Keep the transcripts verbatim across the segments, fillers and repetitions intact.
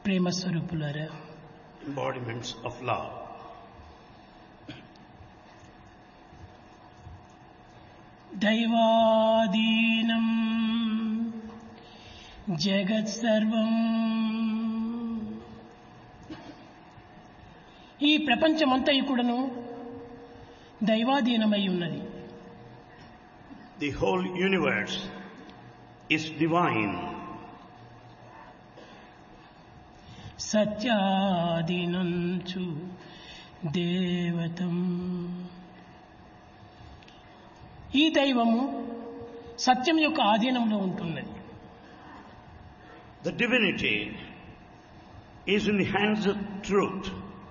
ప్రేమ స్వరూపులారా, embodiments of love. దైవాధీనం జగత్ సర్వం. ఈ ప్రపంచమంతయు కూడాను దైవాధీనమై ఉన్నది. The whole universe is divine. సత్యాధీనంచు దేవతం. ఈ దైవము సత్యం యొక్క ఆధీనంలో ఉంటున్నది. The divinity is in the hands of truth.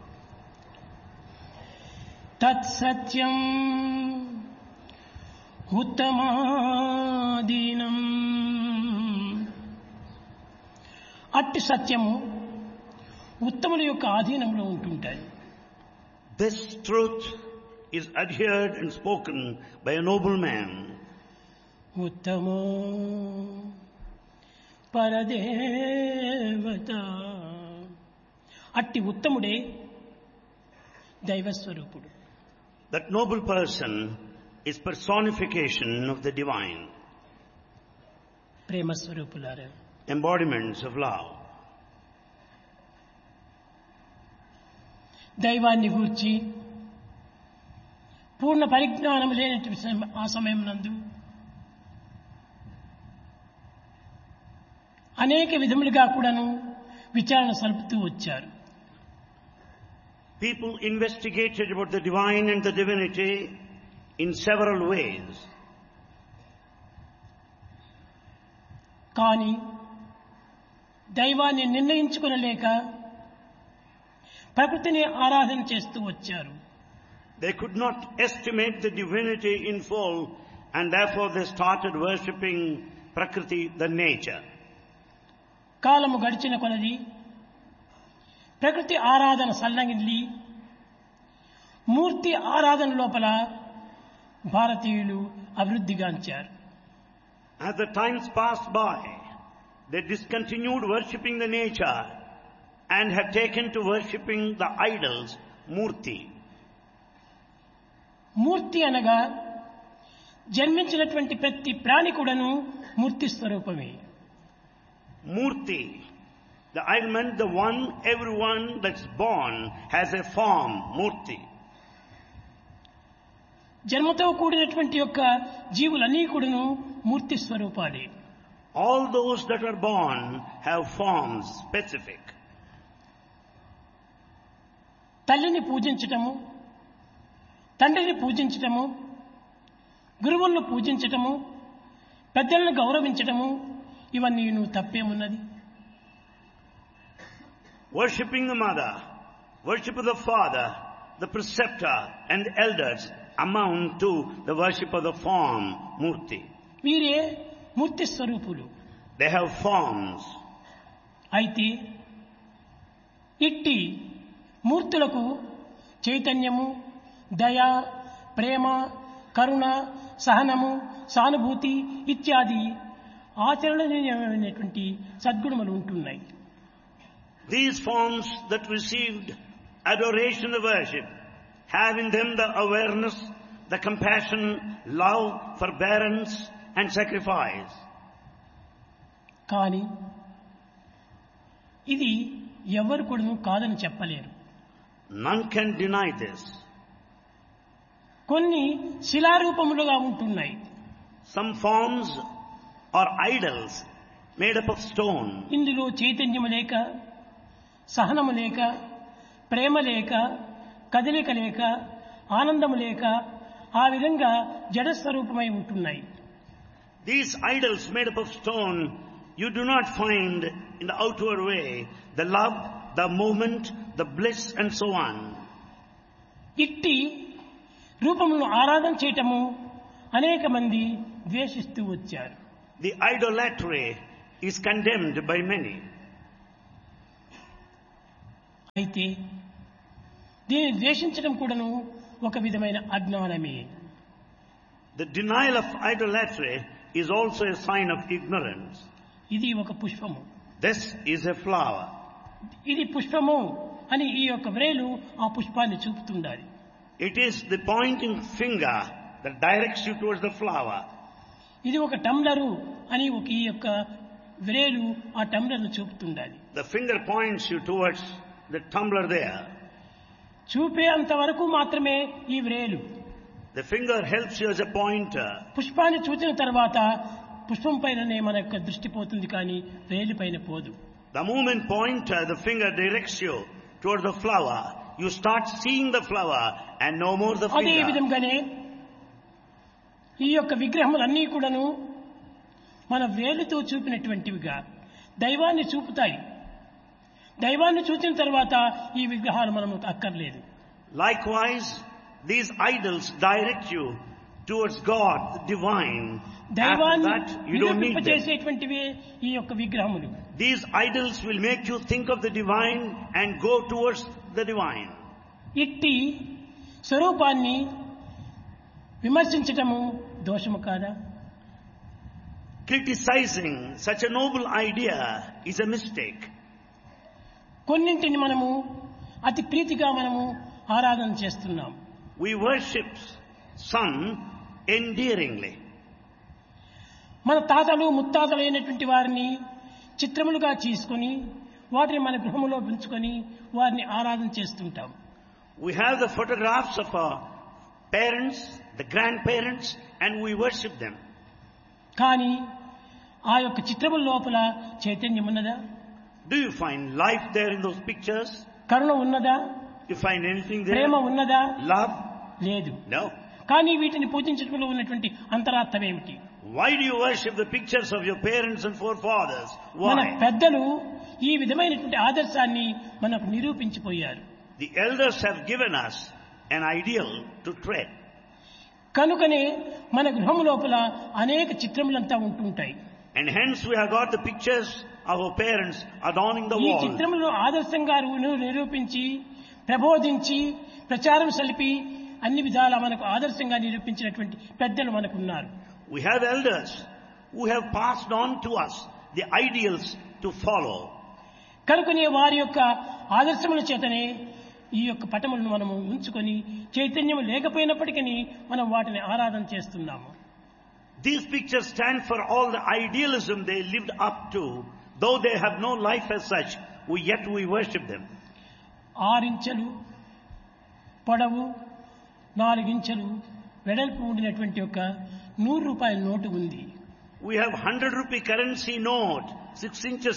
తత్సత్యం ఉత్తమాధీనం. అట్టి సత్యము ఉత్తముల యొక్క ఆధీనంలో ఉంటుంటాయి. This truth is adhered and spoken by a noble man. ఉత్తమో పరదేవత. అట్టి ఉత్తముడే దైవస్వరూపుడు. That noble person is personification of the divine. ప్రేమ స్వరూపులారా, Embodiments of love. దైవాన్ని గూర్చి పూర్ణ పరిజ్ఞానం లేనటువంటి ఆ సమయం నందు అనేక విధములుగా కూడాను విచారణ సలుపుతూ వచ్చారు. People investigated about the divine and the divinity in several ways. కానీ దైవాన్ని నిర్ణయించుకొనలేక ప్రకృతిని ఆరాధన చేస్తూ వచ్చారు. They could not estimate the divinity in full, and therefore they started worshipping Prakriti, the nature. కాలము గడిచిన కొలది ప్రకృతి ఆరాధన సల్లంగిల్లి మూర్తి ఆరాధన లోపల భారతీయులు అభివృద్ధిగాంచారు. As the times passed by, they discontinued worshipping the nature and have taken to worshipping the idols, Murti. మూర్తి అనగా జన్మించినటువంటి ప్రతి ప్రాణి కూడాను మూర్తి స్వరూపమే. Murti, the element, the one, everyone that's born has a form, Murti. జన్మతో కూడినటువంటి యొక్క జీవులన్నీ కూడాను మూర్తి స్వరూపాలే. All those that are born have forms specific. తల్లిని పూజించటము, తండ్రిని పూజించటము, గురువులను పూజించటము, పెద్దలను గౌరవించటము, ఇవన్నీ నువ్వు తప్పేమున్నది? Worshipping the mother, worship of the father, the preceptor and the elders amount to the worship of the form, Murti. వీరే మూర్తి స్వరూపులు. They have forms. అయితే ఇట్టి మూర్తులకు చైతన్యము, దయ, ప్రేమ, కరుణ, సహనము, సానుభూతి ఇత్యాది ఆచరణీయమైనటువంటి సద్గుణములు ఉంటున్నాయి. These forms that received adoration and worship have in them the awareness, the compassion, love, forbearance and sacrifice. కానీ ఇది ఎవరు కూడా కాదని చెప్పలేరు. None can deny this. కొన్ని శిలారూపములుగా ఉంటున్నాయి. Some forms are idols made up of stone. ఇందులో చైతన్యము లేక, సహనము లేక, ప్రేమ లేక, కదలిక లేక, ఆనందము లేక ఆ విధంగా జడస్వరూపమై ఉంటున్నాయి. These idols made up of stone, you do not find in the outward way the love, the movement, the bliss and so on. ఇట్టి రూపములను ఆరాధన చేయటము అనేక మంది ద్వేషిస్తూ వచ్చారు. The idolatry is condemned by many. అయితే దీన్ని ద్వేషించడం కూడాను ఒక విధమైన అజ్ఞానమే. The denial of idolatry is also a sign of ignorance. ఇది ఒక పుష్పము. This is a flower. ఇది పుష్పము అని ఈ యొక్క వ్రేలు ఆ పుష్పాన్ని చూపుతుండాలి. It is the pointing finger that directs you towards the flower. ఇది ఒక టంబ్లరు అని ఒక ఈ యొక్క వ్రేలు ఆ టంబ్లర్ను చూపుతుండాలి. The finger points you towards the tumbler there. చూపే అంతవరకు మాత్రమే ఈ వ్రేలు. The finger helps you as a pointer. పుష్పాన్ని చూసిన తర్వాత పుష్పం పైననే మన యొక్క దృష్టి పోతుంది, కానీ వ్రేలు పైన పోదు. The moment pointer, the finger directs you towards the flower, you start seeing the flower and no more the అదే finger. విధంగానే ఈ యొక్క విగ్రహములన్నీ కూడాను మన వేలుతో చూపినటువంటివిగా దైవాన్ని చూపుతాయి. దైవాన్ని చూసిన తర్వాత ఈ విగ్రహాలు మనము అక్కర్లేదు. Likewise, these idols direct you towards God, the divine. After దైవాన్ని that, you don't need them. చేసేటువంటివే ఈ యొక్క విగ్రహములు. These idols will make you think of the divine and go towards the divine. ఇట్టి స్వరూపాన్ని విమర్శించటము దోషము కాదా? Criticizing such a noble idea is a mistake. కొన్నింటిని మనము అతి ప్రీతిగా మనము ఆరాధన చేస్తున్నాం. We worship some endearingly. మన తాతలు ముత్తాతలు అయినటువంటి వారిని చిత్రములుగా చేసుకొని వాటిని మన గృహములో ఉంచుకొని వారిని ఆరాధన చేస్తుంటాం. We have the photographs of our parents, the grandparents, and we worship them. కానీ ఆ యొక్క చిత్రముల లోపల చైతన్యం ఉన్నదా? Do you find life there in those pictures? కరుణ ఉన్నదా? Do you find anything there? ప్రేమ ఉన్నదా? Love? లేదు. No. కానీ వీటిని పూజించడంలో ఉన్నటువంటి అంతరార్థం ఏమిటి? Why do you worship the pictures of your parents and forefathers? మన Why? పెద్దలు ఈ విధమైనటువంటి ఆదర్శాన్ని మనకు నిరూపించిపోయారు. The elders have given us an ideal to tread. కనుకనే మన గృహం లోపల అనేక చిత్రములంతా ఉంటుంటాయి. And hence we have got the pictures of our parents adorning the ఈ wall. చిత్రములను ఆదర్శంగా రు- నిరూపించి ప్రబోధించి ప్రచారం సలిపి అన్ని విధాలా మనకు ఆదర్శంగా నిరూపించినటువంటి పెద్దలు మనకున్నారు. We have elders who have passed on to us the ideals to follow. కనుకనే వారి యొక్క ఆదర్శముల చేతనే ఈ యొక్క పటములను మనము ఉంచుకొని చైతన్యం లేకపోయినప్పటికీ మనం వాటిని ఆరాధన చేస్తున్నాము. These pictures stand for all the idealism they lived up to. Though they have no life as such, we yet we worship them. ఆరించెలు పొడవు నాలుగించెలు వెడల్పు ఉండినటువంటి ఒక నూరు రూపాయల నోటు ఉంది. We have hundred rupee currency note, six inches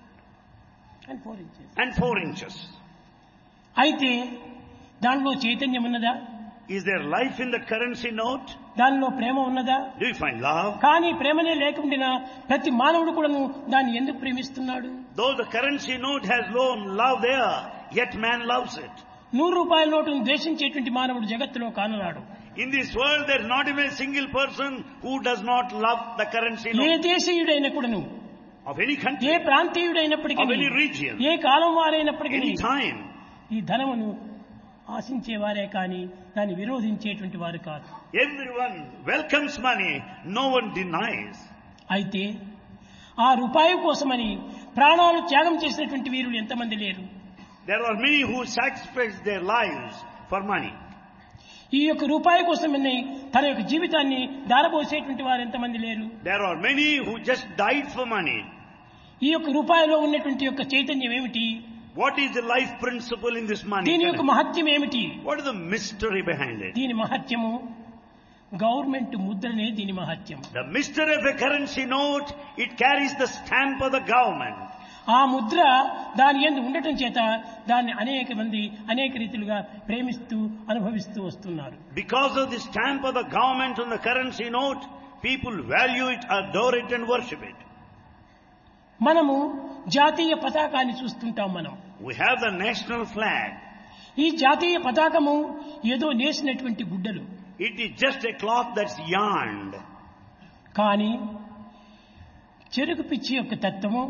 And four inches. and four inches. అయితే దానిలో చైతన్యం ఉన్నదా? Is there life in that currency note? దానిలో ప్రేమ ఉన్నదా? Do you find love? కానీ ప్రేమనే లేకుండా ప్రతి మానవుడు కూడాను దాన్ని ఎందుకు ప్రేమిస్తున్నాడు? Though the currency note has no love there, yet man loves it. నూరు రూపాయల నోటును ద్వేషించేటువంటి మానవుడు జగత్తులో కానరాడు. In this world, there is not even a single person who does not love the currency A note దేశీయుడైన కూడాను of any A country, ప్రాంతీయుడైనప్పటికీ of any region, A column వారైనప్పటికీ any time. ఈ ధనమును ఆశించేవారే కానీ దాన్ని విరోధించేటువంటి వారు కాదు. Everyone welcomes money, no one denies. అయితే ఆ రూపాయి కోసమని ప్రాణాలు త్యాగం చేసినటువంటి వీరులు ఎంతమంది లేరు? There are many who sacrifice their lives for money. ఈ యొక్క రూపాయి కోసమని తన యొక్క జీవితాన్ని దారపోసేటువంటి వారు ఎంతమంది లేరు? There are many who just died for money. ఈ యొక్క రూపాయిలో ఉన్నటువంటి యొక్క చైతన్యం ఏమిటి? What is the life principle in this money? దీని యొక్క మహత్యం ఏమిటి? What is the mystery behind it? దీని మహత్యము గవర్నమెంట్ ముద్రనే దీని మహత్యం. The mystery of a currency note, it carries the stamp of the government. ఆ ముద్ర దాని యందు ఉండటం చేత దాన్ని అనేక మంది అనేక రీతిలుగా ప్రేమిస్తూ అనుభవిస్తూ వస్తున్నారు. Because of the stamp of the government on the currency note, people value it, adore it and worship it. మనము జాతీయ పతాకాన్ని చూస్తుంటాం. మనం We have the national flag. ఈ జాతీయ పతాకము ఏదో నేసినటువంటి గుడ్డలు. It is just a cloth that's yarned. కానీ చెరుకు పిచ్చి యొక్క తత్వము,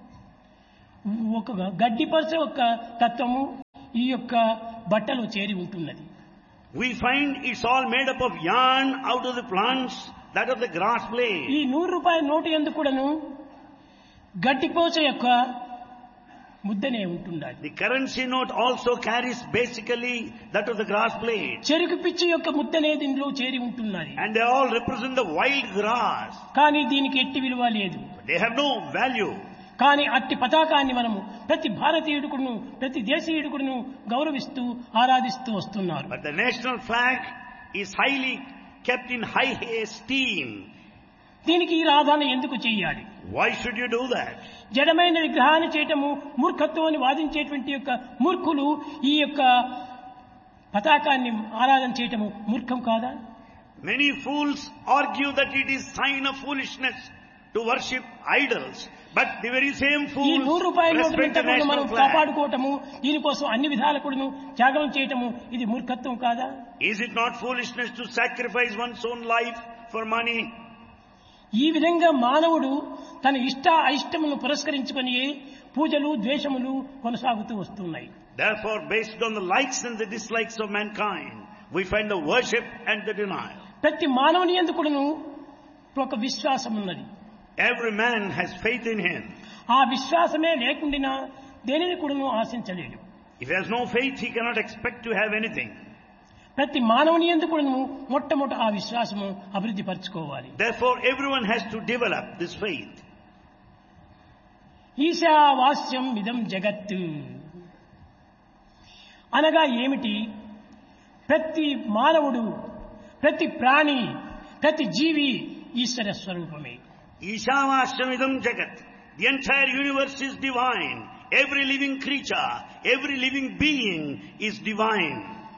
ఒక గడ్డిపరచ యొక్క తత్వము ఈ యొక్క బట్టలో చేరి ఉంటున్నది. We find it's all made up of yarn out of the plants, that of the grass ఈ blade. నూరు రూపాయల నోటు ఎందుకు కూడాను గడ్డిపోచ యొక్క ముద్దనే ఉంటుండాలి. The currency note also carries basically that of the grass blade. చెరుకు పిచ్చి యొక్క ముద్దనే దీనిలో చేరి ఉంటున్నది. And they all represent the wild grass. కానీ దీనికి ఎట్టి విలువ లేదు. They have no value. కానీ అట్టి పతాకాన్ని మనము ప్రతి భారతీయుడుకును ప్రతి దేశీయుడుకును గౌరవిస్తూ ఆరాధిస్తూ వస్తున్నారు. But the national flag is highly kept in high esteem. దీనికి ఈ ఆరాధన ఎందుకు చేయాలి? Why should you do that? జడమైన విగ్రహాన్ని చేయటము మూర్ఖత్వం అని వాదించేటువంటి యొక్క మూర్ఖులు ఈ యొక్క పతాకాన్ని ఆరాధన చేయటము మూర్ఖం కాదా? Many fools argue that it is sign of foolishness to worship idols. But the very same ఈ fools నూరు రూపాయల respect the నోటు మనం national flag. కాపాడుకోవటము దీనికోసం అన్ని విధాలకుడును త్యాగం చేయటము ఇది మూర్ఖత్వం కాదా? Is it not foolishness to sacrifice one's own life for money? ఈ విధంగా మానవుడు తన ఇష్ట అయిష్టములను పురస్కరించుకొని పూజలు ద్వేషములు కొనసాగుతూ వస్తున్నాయి. Therefore, based on the likes and the dislikes of mankind, we find the worship and the denial. ప్రతి మానవుని యందు కూడాను ఒక విశ్వాసం ఉన్నది. Every man has faith in him. ఆ విశ్వాసమే లేకుండా దేనిని కూడాను ఆశించలేడు. If he has no faith, he cannot expect to have anything. ప్రతి మానవుని యందు కూడాను మొట్టమొదట ఆ విశ్వాసము అభివృద్ధి పరచుకోవాలి. Therefore, everyone has to develop this faith. ఈశావాస్యం ఇదం జగత్తు అనగా ఏమిటి? ప్రతి మానవుడు ప్రతి ప్రాణి ప్రతి జీవి ఈశ్వర స్వరూపమే. Ishavashamidam jagat. The entire universe is divine. Every living creature, every living being is divine.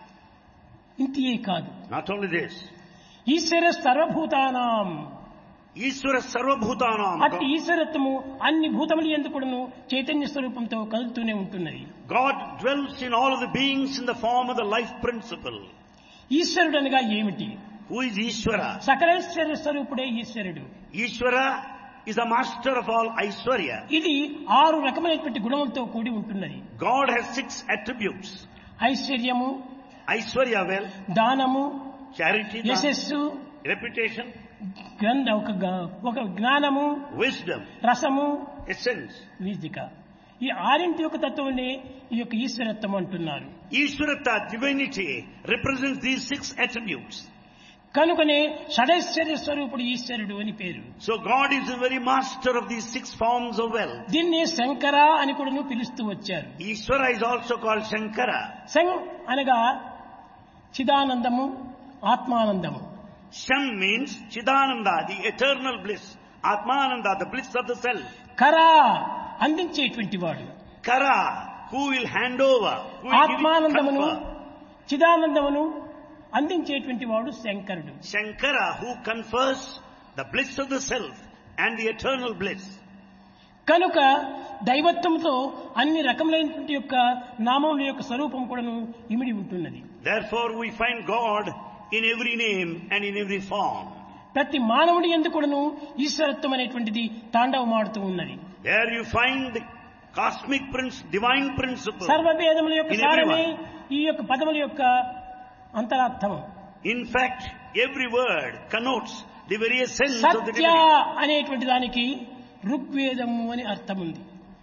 ఇంతే కాదు, Not only this. ఈశ్వర సర్వభూతానాం Ishvara sarvabhutanam. అట్టి ఈశ్వరత్వము అన్ని భూతములు యందు కూడాను చైతన్య స్వరూపంతో కదులుతూనే ఉంటున్నది. God dwells in all of the beings in the form of the life principle. ఈశ్వరుడు అనగా ఏమిటి? Who is Ishvara? సకలైశ్వర్య స్వరూపుడే ఈశ్వరుడు. Ishvara is the master of all Aishwarya. ఇది ఆరు రకమైనటువంటి గుణములతో కూడి ఉంటున్నది. God has six attributes. ఐశ్వర్యము, Aishwarya, well, దానము, charity, యశస్సు, reputation, గ్రంథ ఒక గ- ఒక జ్ఞానము, wisdom, రసము, essence. వీజిక. ఈ ఆరింటి యొక్క తత్వమే ఈ యొక్క ఈశ్వరత్వం అంటున్నారు. Ishwarata, divinity, represents these six attributes. కనుకనే షడైశ్వర్య స్వరూపుడు ఈశ్వరుడు అని పేరు. So God is the very master of these six forms of wealth. దీన్ని శంకర అని కూడా పిలుస్తూ వచ్చారు. Ishvara is also called Shankara. శం అనగా చిదానందము, ఆత్మానందము. Sham means Chidananda, the eternal bliss. Atmananda, the bliss of the self. కరా అందించేటువంటి వాడు. Kara, who will hand over, who will give it, ఆత్మానందమును confer. చిదానందమును అందించేటువంటి వాడు శంకరుడు. Shankara, who confers the bliss of the self and the eternal bliss. కనుక దైవత్వంతో అన్ని రకములైనటువంటి యొక్క నామముల యొక్క స్వరూపం కూడాను ఇమిడి ఉంటున్నది. Therefore, we find God in every name and in every form. ప్రతి మానవుడి యందు కూడాను ఈశ్వరత్వం అనేటువంటిది తాండవమాడుతూ ఉన్నది. There you find the cosmic prince, divine principle. సర్వభేదముల యొక్క In సారమే everyone. ఈ యొక్క పదముల యొక్క అంతరార్థం. In fact, every word connotes the very essence of the Satya divinity. అనేటువంటి దానికి ఋగ్వేదము అని అర్థం ఉంది.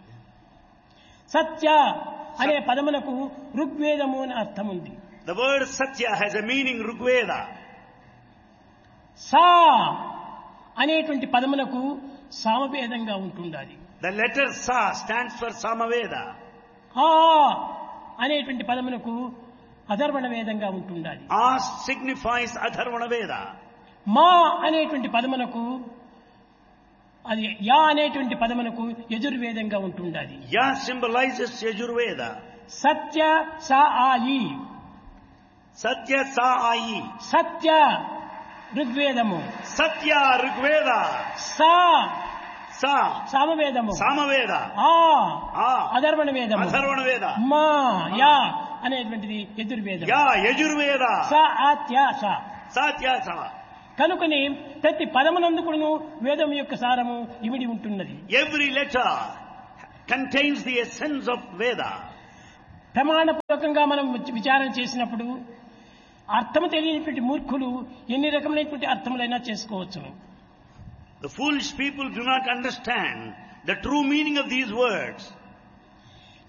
సత్య అనే పదములకు ఋగ్వేదము అని అర్థం ఉంది. The word Satya has a meaning Rigveda. సా అనేటువంటి పదములకు సామభేదంగా ఉంటుండాలి. The letter Sa stands for Samaveda. ఆ అనేటువంటి పదములకు అధర్వణ వేదంగా ఉంటుండాలి. As signifies Atharvana Veda. మా అనేటువంటి పదమునకు అది యా అనేటువంటి పదమునకు యజుర్వేదంగా ఉంటుండాలి. Ya symbolizes Yajurveda. సత్య సా ఆయి, Satya Sa Ayi. సత్య ఋగ్వేదము, Satya Rigveda. సా Sa సామవేదము, Samaveda. ఆ Ah అధర్వణ వేదము, Atharvana Veda. మా యా అనేటువంటిది యజుర్వేదం. Ya Yajurveda. స ఆత్య స. Satya Sa. కనుకనే ప్రతి పదమునందుకును వేదం యొక్క సారము ఇమిడి ఉంటున్నది. Every letter contains the essence of Veda. ప్రమాణపూర్వకంగా మనం విచారణ చేసినప్పుడు అర్థము తెలియనటువంటి మూర్ఖులు ఎన్ని రకములైనటువంటి అర్థములైనా చేసుకోవచ్చును. The foolish people do not understand the true meaning of these words.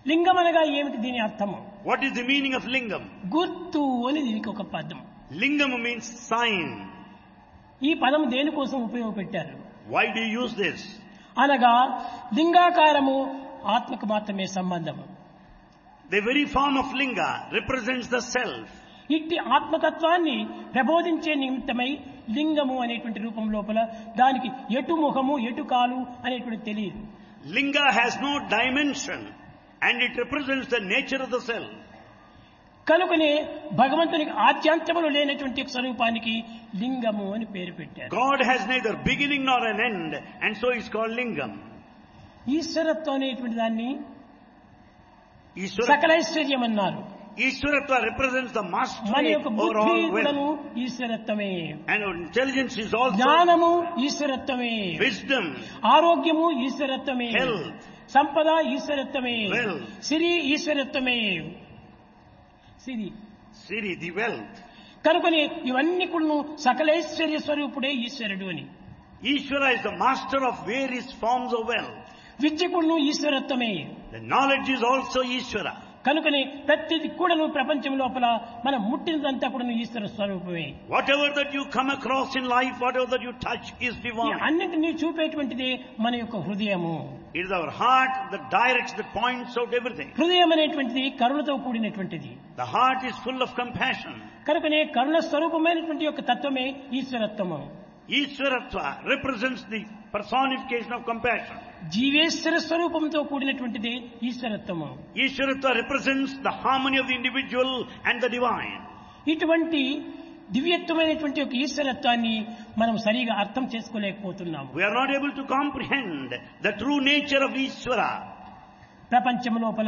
లింగం అనగా ఏమిటి దీని అర్థము? What is the meaning of lingam? గుర్తు అని దీనికి ఒక పదం. Lingam means sign. ఈ పదం దేనికోసం ఉపయోగపెట్టారు? Why do you use this? అనగా లింగాకారము ఆత్మకు మాత్రమే సంబంధము. The very form of linga represents the self. ఇట్టి ఆత్మతత్వాన్ని ప్రబోధించే నిమిత్తమై లింగము అనేటువంటి రూపం లోపల దానికి ఎటు ముఖము ఎటు కాలు అనేటువంటి తెలియదు. Linga has no dimension and it represents the nature of the self. కనుకనే భగవంతునికి ఆద్యాంతములు లేనటువంటి స్వరూపానికి లింగము అని పేరు పెట్టారు. God has neither beginning nor an end and so it's called lingam. ఈశ్వరత్వం అనేటువంటి దాన్ని Ishwara, సకలైశ్వర్యం అన్నారు. Ishwaratva represents the మన mastery యొక్క over బుద్ధి all కూడాను wealth. ఈశ్వరత్వమే, And our intelligence is also జ్ఞానము ఈశ్వరత్వమే, wisdom, ఆరోగ్యము ఈశ్వరత్వమే, health, సంపద ఈశ్వరత్వమే, wealth, Siri ఈశ్వరత్వమే. Siri Siri, the wealth. కనుకని ఇవన్నీ కూడా సకలైశ్వర్య స్వరూపుడే ఈశ్వరుడు అని. Ishvara is the master of various forms of wealth. విద్య కూడా ఈశ్వరత్వమే. The knowledge is also Ishvara. కనుకని ప్రతిది కూడాను ప్రపంచం లోపల మనం ముట్టినదంతా కూడా ఈశ్వర స్వరూపమే. Whatever that you come across in life, whatever that you touch is ఈ divine. అన్నింటినీ చూపేటువంటిది మన యొక్క హృదయము. It is our heart that directs, that points out everything. హృదయం అనేటువంటిది కరుణతో కూడినటువంటిది. The heart is full of compassion. కనుకనే కరుణ స్వరూపమైనటువంటి యొక్క తత్వమే ఈశ్వరత్వము. Ishwaratva represents the personification of compassion. జీవేశ్వర స్వరూపంతో కూడినటువంటిది ఈశ్వరత్వము. Ishwaratva represents the harmony of the individual and the divine. ఇటువంటి దివ్యత్వమైనటువంటి ఒక ఈశ్వరత్వాన్ని మనం సరిగా అర్థం చేసుకోలేకపోతున్నాము. We are not able to comprehend the true nature of Ishvara. ప్రపంచం లోపల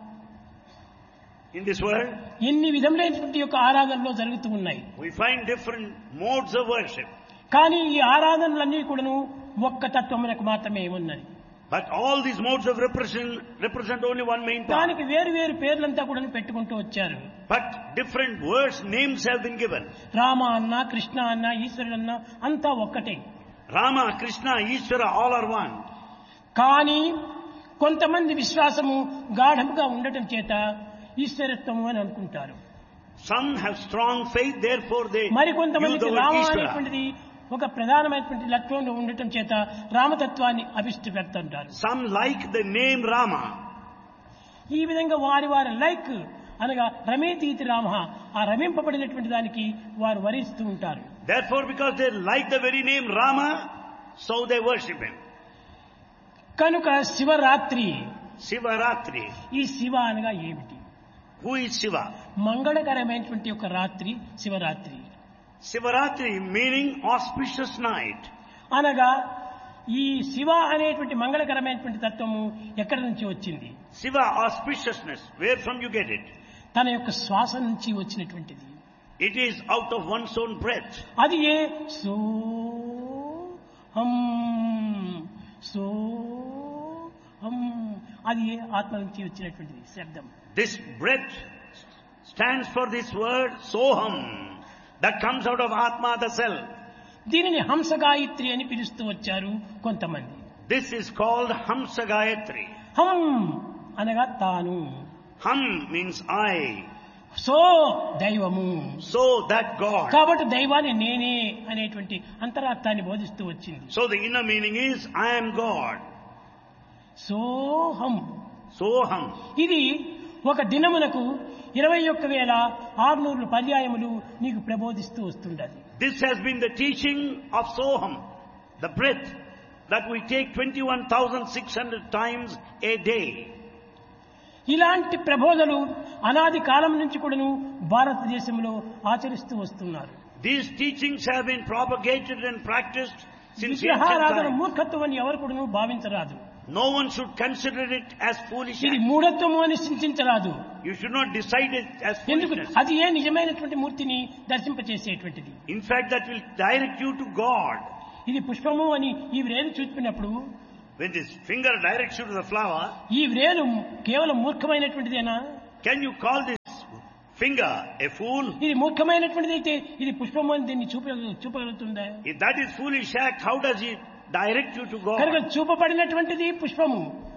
In this world, ఎన్ని విధములైనటువంటి యొక్క ఆరాధనలు జరుగుతూ ఉన్నాయి. we find different modes of worship. కానీ ఈ ఆరాధనలన్నీ కూడాను ఒక్క తత్వమునకు మాత్రమే ఉన్నది. But all these modes of represent, represent only one main part. దానికి వేరు వేరు పేర్లంతా కూడా పెట్టుకుంటూ వచ్చారు. But different words, names have been given. Rama అన్న, కృష్ణ అన్న, ఈశ్వరుడు అన్న అంతా ఒక్కటే. Rama, Krishna, Ishvara, all are one. కానీ కొంతమంది విశ్వాసము గాఢంగా ఉండటం చేత ఈశ్వరత్వము అని అనుకుంటారు. Some have strong faith, therefore they use మరికొంతమందికి the word రామ Ishvara. అనేటువంటిది ఒక ప్రధానమైనటువంటి లక్ష్యంలో ఉండటం చేత రామతత్వాన్ని అభిష్టి పెడుతుంటారు. Some like the name Rama. ఈ విధంగా వారి వారి లైక్ అనగా రమేతీతి రామ, ఆ రమింపబడినటువంటి దానికి వారు వరిస్తూ ఉంటారు. Therefore, because they like the very name Rama, so they worship him. కనుక శివరాత్రి, Sivaratri. ఈ శివ అనగా ఏమిటి? Who is Shiva? మంగళకరమైనటువంటి ఒక రాత్రి Shivaratri Sivaratri meaning auspicious night. అనగా ఈ శివ అనేటువంటి మంగళకరమైనటువంటి తత్వము ఎక్కడి నుంచి వచ్చింది? Shiva, auspiciousness. Where from you get it? తన యొక్క శ్వాస నుంచి వచ్చినటువంటిది. It is out of one's own breath. అది ఏ సో హం సో హం, అది ఏ ఆత్మ నుంచి వచ్చినటువంటిది శబ్దం. This breath stands for this word Soham, that comes out of Atma, the self. దీనిని హంస గాయత్రి అని పిలుస్తూ వచ్చారు కొంతమంది. This is called Hamsa Gayatri. హం అనగా తాను, Hum means I. సో దైవము. So that God. కాబట్టి దైవాన్ని నేనే అనేటువంటి అంతరార్థాన్ని బోధిస్తూ వచ్చింది. So the inner meaning is I am God. సోహం. Soham. ఇది ఒక దినమునకు ఇరవై ఒక్క వేల ఆరునూరు పర్యాయములు నీకు ప్రబోధిస్తూ వస్తుండాలి. This has been the teaching of Soham, the breath that we take twenty-one thousand six hundred times a day. ఇలాంటి ప్రబోధలు అనాది కాలం నుంచి కూడాను భారతదేశంలో ఆచరిస్తూ వస్తున్నారు. These teachings have been propagated and practiced since ancient విగ్రహారాధన times. మూర్ఖత్వం అని ఎవరు కూడాను భావించరాదు. No one should consider it as foolish. ఇది మూఢత్వము అని చింతించరాదు. You should not decide it as ఎందుకు? foolishness. అది ఏ నిజమైనటువంటి మూర్తిని దర్శింపచేసేటువంటిది. In fact, that will direct you to God. ఇది పుష్పము అని ఈ వ్రేలు చూపినప్పుడు, When this finger directs you to the flower, ఈ వ్రేలు కేవలం మూర్ఖమైనటువంటిదేనా? can you call this finger a fool? ఇది మూర్ఖమైనటువంటిది అయితే ఇది పుష్పము అని దీన్ని చూప చూపగలుగుతుందా? If that is foolish act, how does it direct you to కనుక God? చూపబడినటువంటిది పుష్పము.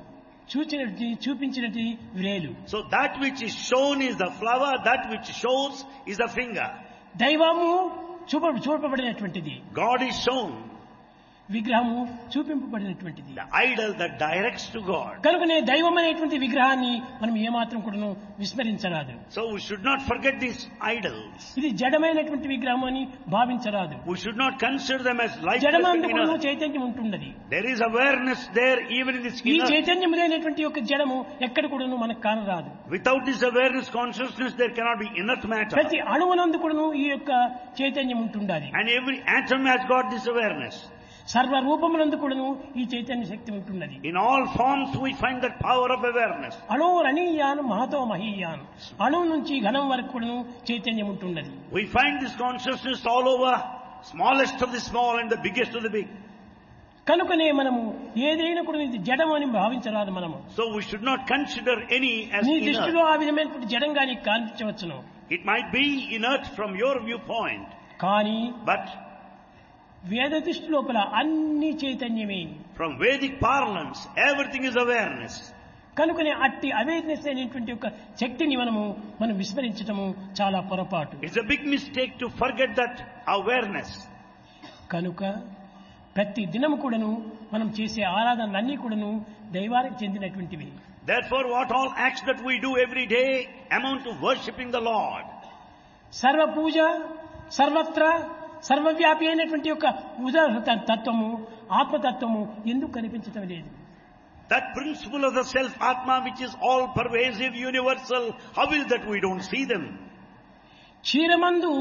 చూచినది చూపించినది వ్రేలు. So that which is shown is the flower, that which shows is the finger. దైవము చూప చూపబడినటువంటిది, God is shown, విగ్రహము చూపింపబడినటువంటిది. the idol that directs to God. కనుకనే దైవం అనేటువంటి విగ్రహాన్ని మనం ఏమాత్రం కూడాను విస్మరించరాదు. So we should not forget these idols. ఇది జడమైనటువంటి విగ్రహం అని భావించరాదు. We should not consider them as lifeless జడమందు inner. కూడా చైతన్యం ఉంటున్నది. There is awareness there even in this ఈ inner. చైతన్యం లేనటువంటి యొక్క జడము ఎక్కడ కూడాను మనకు కానరాదు. Without this awareness, consciousness, there cannot be inert matter. ప్రతి అణువునందు కూడాను ఈ యొక్క చైతన్యం ఉంటుండాలి. And every atom has got this awareness. సర్వ రూపమునందు కూడాను ఈ చైతన్య శక్తి ఉంటున్నది. In all forms we find that power of awareness. అణువురణీయాను Mahato మహీయాను, అణువు నుంచి ఘనం వరకు కూడాను చైతన్యం ఉంటున్నది. We find this consciousness all over, smallest of the small and the biggest of the big. కనుకనే మనము ఏదైనా కూడా ఇది జడం అని భావించరాదు మనము. So we should not consider any as నీ inert. దృష్టిలో ఆ విధమైనటువంటి జడంగా నీకు కనిపించవచ్చును. It might be inert from your viewpoint, కానీ but వేద దృష్టి లోపల అన్ని చైతన్యమే. from Vedic parlance, everything is awareness. కనుకనే అట్టి అవేర్నెస్ అనేటువంటి ఒక శక్తిని మనము మనం విస్మరించటము చాలా పొరపాటు. It's a big mistake to forget that awareness. కనుక ప్రతి దినము కూడాను మనం చేసే ఆరాధనలన్నీ కూడాను దైవానికి చెందినటువంటివి. Therefore, what all acts that we do every day amount to worshipping the Lord. సర్వ పూజ సర్వత్ర సర్వవ్యాపి అయినటువంటి యొక్క ఉదాహరణ తత్వము ఆత్మతత్వము ఎందుకు కనిపించటం లేదు? That principle of the self Atma, which is all pervasive, universal, how is that we don't see them? క్షీరమందు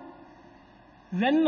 వెన్న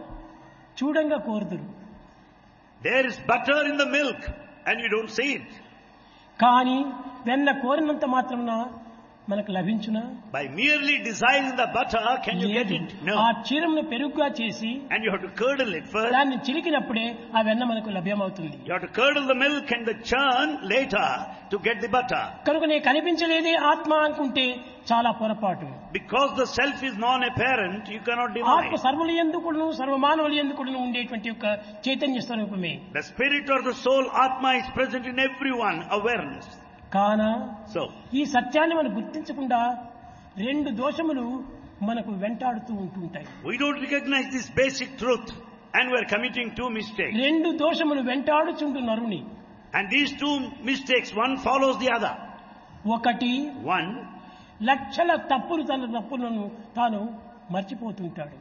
చూడంగా కోరుదురు. There is butter in the milk and you don't see it. కానీ వెన్న కోరినంత మాత్రమున మనకు లభించునా? By merely desiring the butter, can you get it? ఆ No. క్షీరమును పెరుగుగా చేసి And you have to curdle it first. దాన్ని చిలికినప్పుడే ఆ వెన్న మనకు లభ్యమవుతుంది. You have to curdle the milk and the churn later to get the butter. కనుకనే కనిపించలేదే ఆత్మ అనుకుంటే చాలా పొరపాటు. Because the self is non-apparent, you cannot deny ఆత్మ it. సర్వులు ఎందుకును సర్వమానవులు ఎందుకును ఉండేటువంటి యొక్క చైతన్య స్వరూపమే. The spirit or the soul, Atma, is present in everyone, awareness. కాన So, ఈ సత్యాన్ని మనం గుర్తించకుండా రెండు దోషములు మనకు వెంటాడుతూ ఉంటుంటాయి. we don't recognize this basic truth and we're committing two mistakes. రెండు దోషములు వెంటాడుచుండు నరుని. And these two mistakes, one follows the other. ఒకటి One, లక్షల తప్పులు తన తప్పులను తాను మర్చిపోతుంటాడు.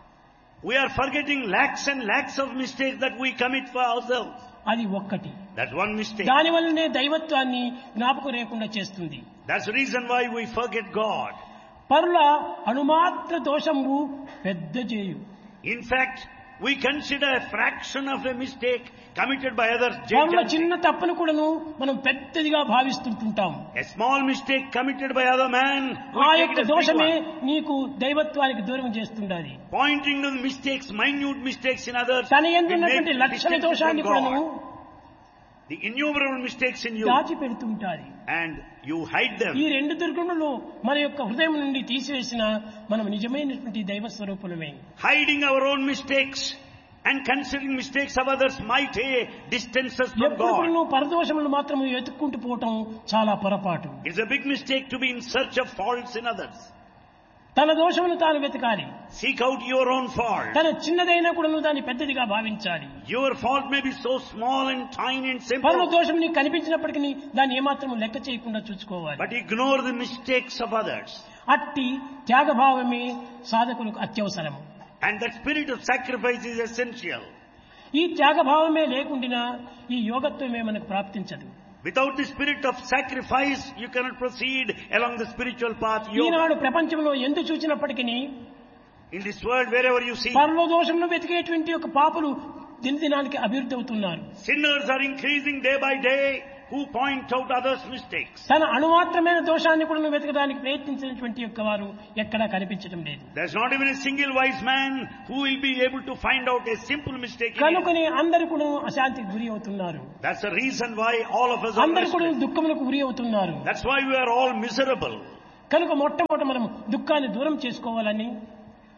we are forgetting lakhs and lakhs of mistakes that we commit for ourselves. అది ఒక్కటి. That's one mistake. దాని వల్లనే దైవత్వాన్ని జ్ఞాపకం లేకుండా చేస్తుంది. That's the reason why we forget God. పరుల అణుమాత్ర దోషము పెద్ద చేయు. In fact, we consider a fraction of a mistake committed by others. పరుల చిన్న తప్పును కూడాను మనం పెద్దదిగా భావిస్తుంటాం. A small mistake committed by other man, we ఆ take యొక్క it as big దోషమే one. నీకు దైవత్వానికి దూరం చేస్తుండాలి. Pointing to the mistakes, minute mistakes in others, తన we ఎందున్నటువంటి make లక్షణ distances దోషాన్ని from కూడాను God. The innumerable mistakes in you, దాచిపెడుతుంటారు. and you hide ఈ them. రెండు దుర్గుణులు మన యొక్క హృదయం నుండి తీసివేసిన మనం నిజమైనటువంటి దైవ స్వరూపులమే. Hiding our own mistakes and considering mistakes of others might eh, distance us from ఎప్పుడు God. నువ్వు పరదోషములు మాత్రం ఎత్తుక్కుంటూ పోవటం చాలా పొరపాటు. It's a big mistake to be in search of faults in others. తన దోషమును తాను వెతకాలి. Seek out your own fault. తన చిన్నదైనా కూడా నువ్వు దాన్ని పెద్దదిగా భావించాలి. Your fault may be so small and tiny and పరుల simple, దోషం నీకు కనిపించినప్పటికీ దాన్ని ఏమాత్రం లెక్క చేయకుండా చూసుకోవాలి. but ignore the mistakes of others. అట్టి త్యాగభావమే సాధకులకు అత్యవసరము. And that spirit of sacrifice is essential. ఈ త్యాగభావమే లేకుండా ఈ యోగత్వమే మనకు ప్రాప్తించదు. Without the spirit of sacrifice, you cannot proceed along the spiritual path. Eenadu Yoga. ప్రపంచంలో ఎందు చూచినప్పటికీ In this world, wherever you see, పరలో దోషంలో వెతికేటువంటి ఒక పాపులు దినదినానికి అభివృద్ధి అవుతున్నారు. sinners are increasing day by day who point out others' mistakes. తన అణుమాత్రమైన దోషాన్ని కూడా వెతకడానికి ప్రయత్నించినటువంటి యొక్క వారు ఎక్కడా కనిపించడం లేదు. There's not even a single wise man who will be able to find out a simple mistake in it. కనుకనే అందరు కూడా అశాంతికి గురి అవుతున్నారు. That's the reason why all of us are అందరు కూడా restless. దుఃఖములకు గురి అవుతున్నారు. That's why we are all miserable. కనుక మొట్టమొదట మనం దుఃఖాన్ని దూరం చేసుకోవాలని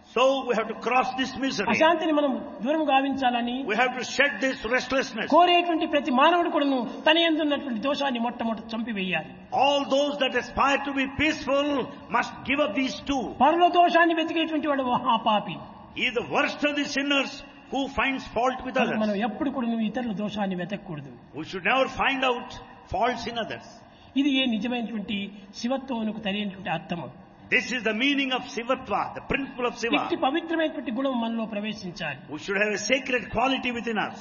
So we have to cross this misery. అశాంతిని మనం దూరం గావించాలని We have to shed this restlessness. కోరేటువంటి ప్రతి మానవుడు కూడాను తన యందు ఉన్నటువంటి దోషాన్ని మొట్టమొదట చంపివేయాలి. All those that aspire to be peaceful must give up these two. పరుల దోషాన్ని వెతికేటువంటి వాడు మహాపాపి. He is the worst of the sinners who finds fault with మనం others. ఎప్పుడు కూడా ఇతరుల దోషాన్ని వెతకూడదు. We should never find out faults in others. ఇది ఏ నిజమైనటువంటి శివత్వమునకు తెలియనటువంటి అర్థము. This is the meaning of Sivatva, the principle of Siva. ఇట్టి పవిత్రమైనటువంటి గుణం మనలో ప్రవేశించాలి. We should have a sacred quality within us.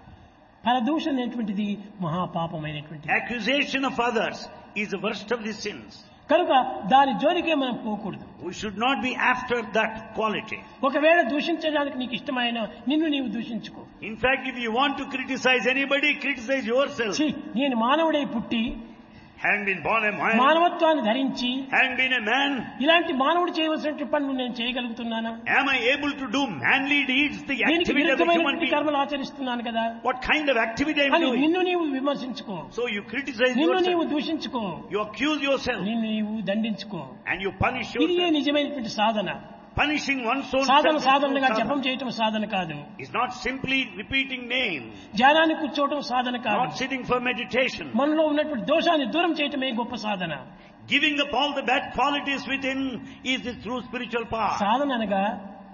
పరదూషణ అనేటువంటిది మహాపాపమైనటువంటిది. Accusation of others is the worst of the sins. కనుక దాని జోలికే మనం పోకూడదు. We should not be after that quality. ఒకవేళ దూషించడానికి నీకు ఇష్టమైన నిన్ను నీవు దూషించుకో. In fact, if you want to criticize anybody, criticize yourself. ఛీ, నేను మానవుడై పుట్టి Having been born a man, మానవత్వాన్ని ధరించి having been a man, ఇలాంటి మానవుడు చేయవలసిన పనులు నేను చేయగలుగుతున్నానా? am I able to do manly deeds, the దీనికి activity of a human విరుద్ధమైనటువంటి being? కర్మలు ఆచరిస్తున్నాను కదా What kind of activity I am అని doing? నిన్ను నీవు విమర్శించుకో, So you criticize నిన్ను నీవు yourself, దూషించుకో, you accuse yourself, నిన్ను నీవు దండించుకో. and you punish ఇది ఏ yourself. నిజమైనటువంటి సాధన. Punishing one's own Sadhana self is సాధనగా not జపం sadhana. చేయటం సాధన కాదు. It's not simply repeating names, ధ్యానాన్ని కూర్చోవటం సాధన కాదు. not sitting for meditation. మనలో ఉన్నటువంటి దోషాన్ని దూరం చేయటమే గొప్ప సాధన. Giving up all the bad qualities within is the true spiritual path. సాధన అనగా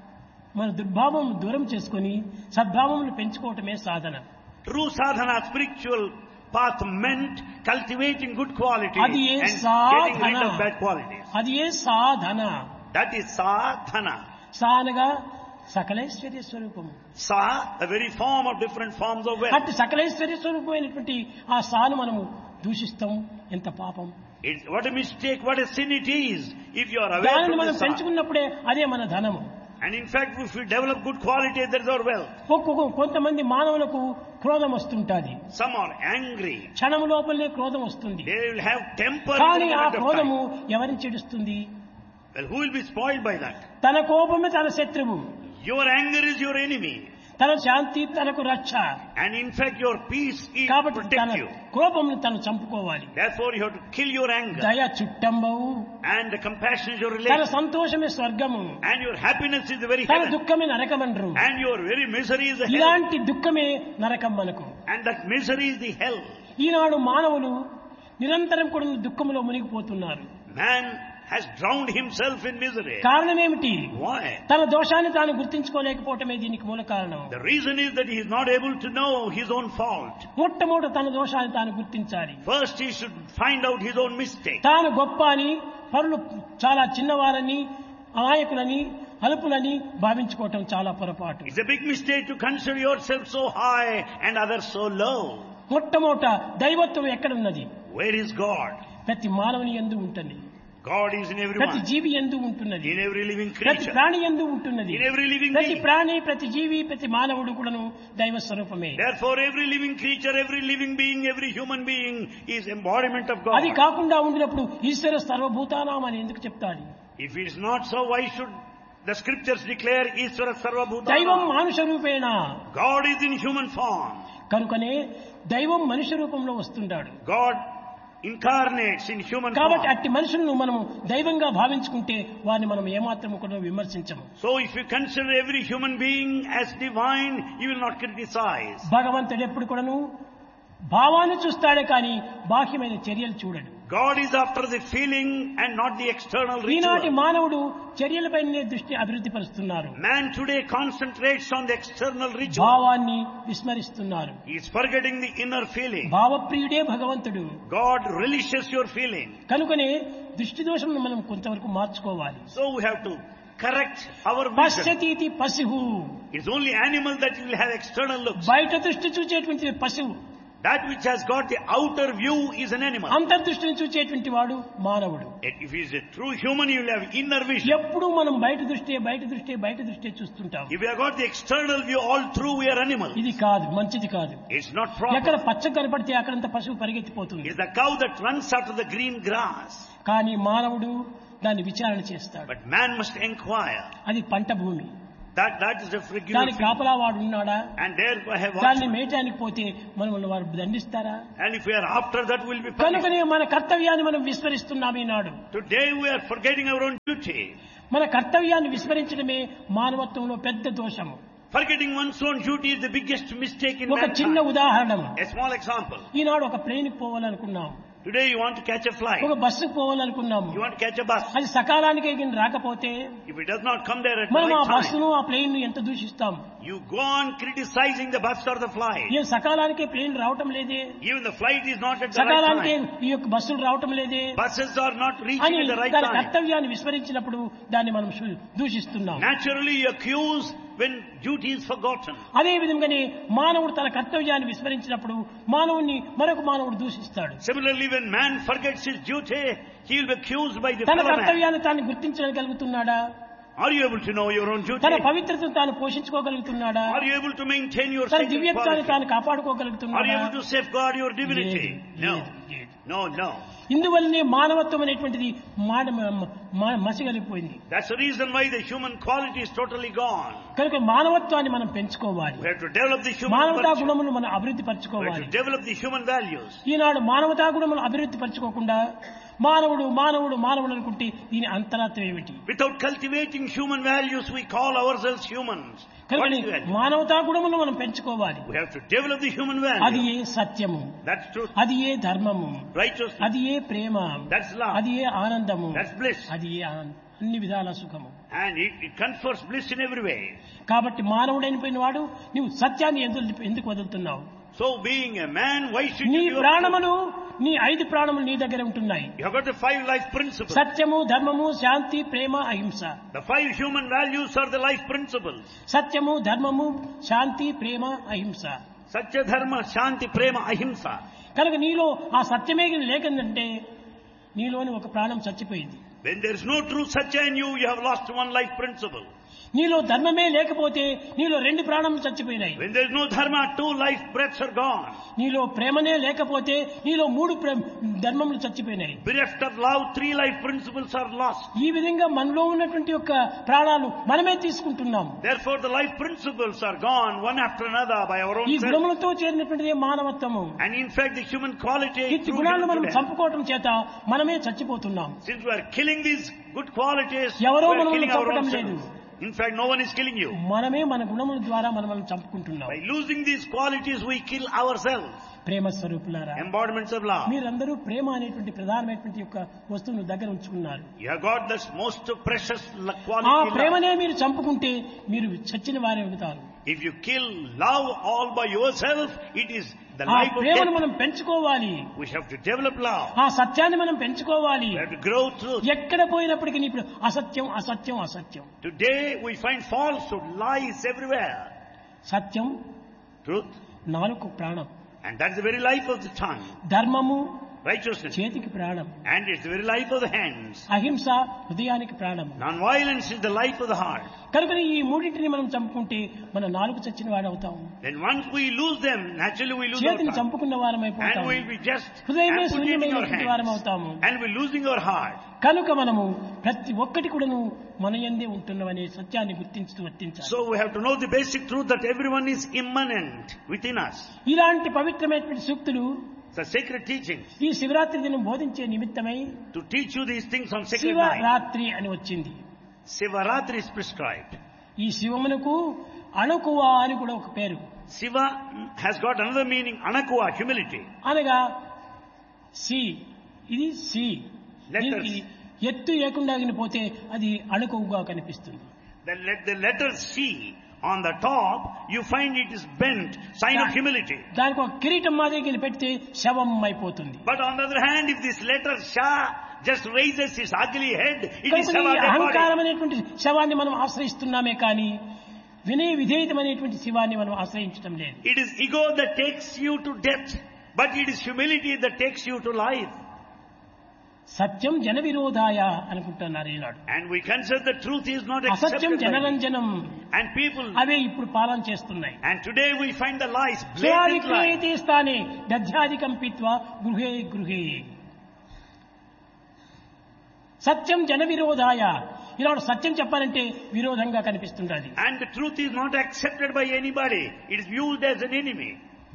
మన దుర్భావం దూరం చేసుకొని సద్భావమును పెంచుకోవటమే సాధన. True sadhana, spiritual path meant cultivating good qualities అది ఏ and getting rid of Sadhana. bad qualities. అది ఏ సాధన. That is sadhana. సా అనగా సకలైశ్వర్య స్వరూపము. Sa, a very form of different forms of wealth. అట్టి సకలైశ్వర్య స్వరూపమైనటువంటి ఆ సాను మనము దూషిస్తాం. ఎంత పాపం. It's, what a mistake, what a sin it is if you are aware దానిని of మనం the sa. పెంచుకున్నప్పుడే అదే మన ధనము. And in fact, if we develop good qualities, that is our wealth. ఒక్కొక్క కొంతమంది మానవులకు క్రోధం వస్తుంటాది. Some are angry. క్షణం లోపలనే క్రోధం వస్తుంది. They will have temper. కానీ in the ఆ moment of క్రోధము time. ఎవరిని చెడుస్తుంది? Well, who will be spoiled by that? తన కోపమే తన శత్రువు, Your anger is your enemy. తన శాంతి తనకు రక్ష. And in fact, your peace is కాబట్టి protect తన you. కోపమును తను చంపుకోవాలి. Therefore, you have to kill your anger. దయ చుట్టంబవు, And the compassion is your తన relation. సంతోషమే స్వర్గము, And your happiness is the very తన heaven. దుఃఖమే నరకమండ్రు. And your very misery is the hell. ఇలాంటి దుఃఖమే నరకం మనకు. And that misery is the hell. ఈనాడు మానవులు నిరంతరం కూడా దుఃఖములో మునిగిపోతున్నారు. Man has drowned himself in misery. కారణం ఏమిటి? Why? తన దోషాన్ని తాను గుర్తించుకోలేకపోవటమే దీనికి మూల కారణం. The reason is that he is not able to know his own fault. మొట్టమొదట తన దోషాన్ని తాను గుర్తించాలి. First, he should find out his own mistake. తాను గొప్ప అని, పరులు చాలా చిన్నవారని, అమాయకులని, అల్పులని భావించుకోవటం చాలా పొరపాటు. It's a big mistake to consider yourself so high and others so low. మొట్టమొదట దైవత్వం ఎక్కడున్నది? Where is God? ప్రతి మానవుని యందు ఉంటుంది. God is in ప్రతి everyone. జీవి యందు ఉంటున్నది. In every living ప్రతి creature. ప్రాణి యందు ఉంటున్నది. In every living ప్రతి being. ప్రాణి, ప్రతి జీవి, ప్రతి మానవుడు కూడాను దైవ స్వరూపమే. Therefore, every living creature, every living being, every human being is embodiment of God. అది కాకుండా ఉండినప్పుడు ఈశ్వర సర్వభూతానాం అని ఎందుకు చెప్తాడు? If it is not so, why should the scriptures declare Ishvara Sarva దైవం Bhutana? మానుష రూపేణ. God is in human form. కనుకనే దైవం మనుష్య రూపంలో వస్తుంటాడు. God incarnates in human కాబట్టి form. అట్టి మనుషులను మనము దైవంగా భావించుకుంటే వారిని మనం ఏమాత్రం కూడా విమర్శించము. So if you consider every human being as divine, you will not criticize. భగవంతుడు ఎప్పుడు కూడాను భావాన్ని చూస్తాడే కానీ బాహ్యమైన చర్యలు చూడడు. God is after the feeling and not the external ఈనాటి ritual. మానవుడు చర్యలపైనే దృష్టి అభివృద్ధి పరుస్తున్నారు. Man today concentrates on the external ritual. భావాన్ని విస్మరిస్తున్నారు. He is forgetting the inner feeling. భావప్రియుడే భగవంతుడు. God relishes your feeling. కనుకనే దృష్టి దోషం మనం కొంతవరకు మార్చుకోవాలి. So we have to correct our vision. పశ్యతీతి పశువు. It's only animal that will have external looks. బయట దృష్టి చూచేటువంటి పశువు, That which has got the outer view is an animal. అంతర్దృష్టిని చూచేటువంటి వాడు మానవుడు. If he is a true human, he will have inner vision. ఎప్పుడు మనం బయట దృష్టి బయట దృష్టి బయట దృష్టి చూస్తుంటాం. If we have got the external view all through, we are animals. ఇది కాదు, మంచిది కాదు. It's not ఎక్కడ proper. పచ్చ కనపడితే అక్కడంత పశువు పరిగెత్తిపోతుంది. It's the cow that runs after the green grass. కానీ మానవుడు దాన్ని విచారణ చేస్తాడు. But man must inquire. అది పంట భూమి. That, that is a regular దానికి feeding. కాపలా వాడు ఉన్నాడా? And therefore have దాన్ని watchmen. మేయటానికి పోతే మనల్ని వారు దండిస్తారా? And if we are after that, we'll be punished. కనుకనే మన కర్తవ్యాన్ని మనం విస్మరిస్తున్నాం ఈనాడు. Today we are forgetting our own duty. మన కర్తవ్యాన్ని విస్మరించడమే మానవత్వంలో పెద్ద దోషము. Forgetting one's own duty is the biggest mistake in ఒక చిన్న mankind. ఉదాహరణ. A small example. ఈనాడు ఒక ప్లేన్కి పోవాలనుకున్నాం, Today you want to catch a flight. ఒక బస్సుకు పోవాలనుకున్నాము. You want to catch a bus. అది సకాలానికి గిన్ రాకపోతే If it does not come there at the మనం ఆ right time, బస్సును ఆ ప్లేన్ ఎంత దూషిస్తాం. you go on criticizing the bus or the flight. ఏం సకాలానికి ప్లేన్ రావటం లేదే, Even the flight is not at the right సకాలానికి time. ఈ యొక్క బస్సులు రావటం లేదే Buses are not అని reaching at the right దాని time. కర్తవ్యాన్ని విస్మరించినప్పుడు దాన్ని మనం సు- దూషిస్తున్నాం. Naturally you accuse when duty is forgotten. అదే విధంగానే మానవుడు తన కర్తవ్యాన్ని విస్మరించినప్పుడు మానవుని మరొక మానవుడు దూషిస్తాడు. Similarly, when man forgets his duty, he will be accused by the తన fellow man. కర్తవ్యాన్ని తాను గుర్తించగలుగుతున్నాడా? Are you able to know your own duty? తన పవిత్రతను తాను పోషించుకోగలుగుతున్నాడా? Are you able to maintain your తన sacred దివ్యత్వాన్ని quality? తాను Are you కాపాడుకోగలుగుతున్నాడా? able to safeguard your divinity? లేదు, No. లేదు, లేదు. No, no. ఇందువల్లనే మానవత్వం అనేటువంటిది మాన మ- మసిగలిపోయింది. That's the reason why the human quality is totally gone. కనుక మానవత్వాన్ని మనం పెంచుకోవాలి. We have to develop the human మానవతా virtue. గుణమును మనం అభివృద్ధి We have పరచుకోవాలి. to develop the human values. ఈనాడు మానవతా గుణములు అభివృద్ధి పరచుకోకుండా మానవుడు మానవుడు మానవుడు అనుకుంటే దీని అంతరాత్మ ఏమిటి? Without cultivating human values, we call ourselves humans. What కనుక is value? మానవతా గుణమును మనం పెంచుకోవాలి. We have to develop the human అది value. ఏ సత్యము, That's truth. అది ఏ ధర్మము, Righteousness. అది ఏ ప్రేమ, That's love. అది ఏ ఆనందము, That's bliss. అది ఏ ఆనందం, అన్ని విధాల సుఖము. And it, it confers bliss in every way. కాబట్టి మానవుడైన వాడు నువ్వు సత్యాన్ని ఎందుకు ఎందుకు వదులుతున్నావు? So being a man, why should నీ you give up? ప్రాణములు నీ ఐదు ప్రాణములు నీ దగ్గర ఉంటున్నాయి. You have got the five life principles. సత్యము, ధర్మము, శాంతి, ప్రేమ, అహింస. The five human values are the life principles. సత్యము, ధర్మము, శాంతి, ప్రేమ, అహింస. Satya, Dharma, Shanti, Prema, Ahimsa. కనుక నీలో ఆ సత్యమే లేకుందంటే నీలోని ఒక ప్రాణం చచ్చిపోయింది. When there is no true Satya in you, you have lost one life principle. నీలో ధర్మమే లేకపోతే నీలో రెండు ప్రాణములు చచ్చిపోయినాయి. When there is no Dharma, two life breaths are gone. నీలో ప్రేమనే లేకపోతే నీలో మూడు ప్రే- ధర్మములు చచ్చిపోయినాయి. Bereft of love, three life principles are lost. ఈ విధంగా మనలో ఉన్నటువంటి యొక్క ప్రాణాలు మనమే తీసుకుంటున్నాం. Therefore, the life principles are gone one after another by our own ఈ self. గుణములతో చేరినటువంటిదే మానవత్వము. And in fact, the human quality, ఈ through గుణాలను human మనం today, చంపుకోవటం చేత మనమే చచ్చిపోతున్నాం. since we are killing these good qualities, we ఎవరో are మనల్ని killing our own చంపడం లేదు. selves. In fact, no one is killing you. మనమే మన గుణముల ద్వారా మనల్ని చంపుకుంటున్నాం. By losing these qualities, we kill ourselves. ప్రేమ స్వరూపులారా, Embodiments of love. మీరందరూ ప్రేమ అనేటువంటి ప్రధానమైనటువంటి యొక్క వస్తువును దగ్గర ఉంచుకున్నారు. You have got this most precious l- ఆ quality love. ప్రేమనే మీరు చంపుకుంటే మీరు చచ్చిన వారే అవుతారు. If you kill love all by yourself, it is the ఆ life of ప్రేమను death. మనం పెంచుకోవాలి. We have to develop love. ఆ సత్యాన్ని మనం పెంచుకోవాలి. We have to grow truth. ఎక్కడ పోయినప్పటికీ ఇప్పుడు అసత్యం అసత్యం అసత్యం. Today we find falsehood, lies everywhere. Satyam Truth. నాలుగు ప్రాణం, And that's the very life of the tongue. ధర్మము Righteousness. చేతికి ప్రాణం, And it's the very life of the hands. అహింస హృదయానికి ప్రాణం. Non-violence is the life of the heart. కనుక ఈ మూడింటిని మనం చంపుకుంటే మన నాలుగు చచ్చిన వాడు అవుతాం. Then once we lose them, naturally we lose our చేతిని tongue. చంపుకున్న వారం And అయిపోతాం. we'll be just హృదయమే amputating our శూన్యమైనటువంటి వారం hands. అవుతాము. And we're losing our heart. కనుక మనము ప్రతి ఒక్కటి కూడాను మన యందే ఉంటున్నవనే సత్యాన్ని గుర్తించుతూ వర్తించాలి. So we have to know the basic truth that everyone is immanent within us. ఇలాంటి పవిత్రమైనటువంటి సూక్తులు It's a sacred teaching ఈ శివరాత్రి దినం బోధించే నిమిత్తమై to teach you these things on sacred night. Shivaratri అని వచ్చింది. Sivaratri is prescribed. ఈ శివమునకు అణుకువ అని కూడా ఒక పేరు. Siva has got another meaning, anakuva, humility. అనగా సి, ఇది సి, Letters. దీనికి ఎత్తు లేకుండా పోతే అది అణుకువగా కనిపిస్తుంది. The, let, the letter C on the top, you find it is bent, sign of humility. దానికి ఒక కిరీటం మాదిరి పెడితే శవం అయిపోతుంది. But on the other hand, if this letter Sha just raises its ugly head, it is కనుక Shiva ఈ dead అహంకారం body. అనేటువంటి శవాన్ని మనం ఆశ్రయిస్తున్నామే కానీ వినయ విధేయతమైనటువంటి శివాన్ని మనం ఆశ్రయించడం లేదు. It is ego that takes you to death, but it is humility that takes you to life. సత్యం జన విరోధాయ అనుకుంటున్నారు ఈనాడు. And we consider the truth is not అసత్యం accepted by జనరంజనం, and people. అవే ఇప్పుడు పాలన చేస్తున్నాయి. And today we find the lies, blatant lies. విక్రయతే స్థానే దధ్యాధికం పీత్వా గృహే గృహే. సత్యం జన విరోధాయ, ఈనాడు సత్యం చెప్పాలంటే విరోధంగా కనిపిస్తుండాలి. And the truth is not accepted by anybody. It is viewed as an enemy.